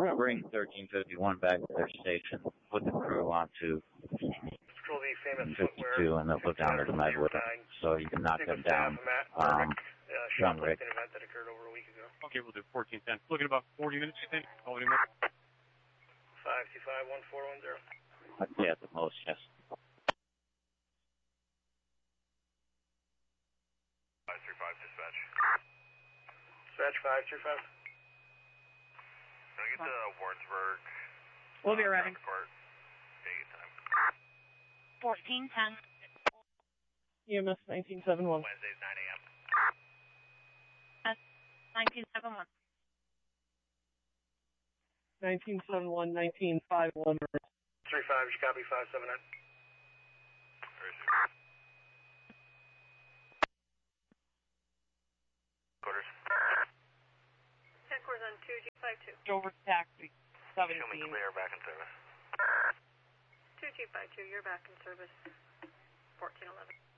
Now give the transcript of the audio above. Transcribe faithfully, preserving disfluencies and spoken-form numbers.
bring thirteen fifty-one back to their station. Put the crew onto fifty-two, and they'll go down to the med with them, so you can knock them down. Um, young Rick. Event that occurred over a week ago. Okay, we'll do fourteen ten. Looking about forty minutes, you think? forty minutes? five two five one four one zero. I'd say at the most, yes. five three five, dispatch. Dispatch five three five. Can I get to Warrensburg? We'll be arriving. Court. Take your time. fourteen ten. E M S nineteen seventy-one. Wednesdays, nine a m nineteen seventy-one. nineteen seventy-one, nineteen fifty-one. three five, you copy five seven nine. Quarters. Headquarters on two G five two. Dover taxi, Show me seventeen. clear, back in service. two G five two, you're back in service. fourteen eleven.